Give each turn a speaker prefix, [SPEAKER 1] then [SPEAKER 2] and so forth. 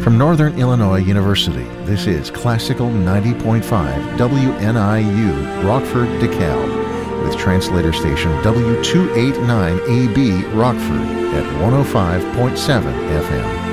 [SPEAKER 1] From Northern Illinois University, this is Classical 90.5 WNIU, Rockford, DeKalb, with translator station W289AB, Rockford, at 105.7 FM.